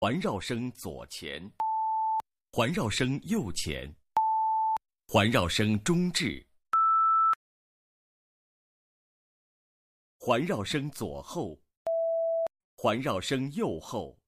环绕声左前，环绕声右前，环绕声中置，环绕声左后，环绕声右后，